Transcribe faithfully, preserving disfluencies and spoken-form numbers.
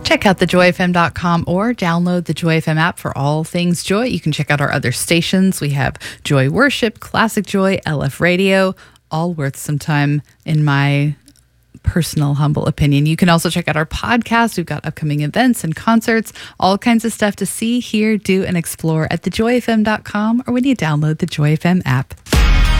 Check out the joy f m dot com or download the Joy F M app for all things Joy. You can check out our other stations. We have Joy Worship, Classic Joy, L F Radio, all worth some time in my personal humble opinion. You can also check out our podcast. We've got upcoming events and concerts, all kinds of stuff to see, hear, do, and explore at the joy f m dot com or when you download the Joy F M app.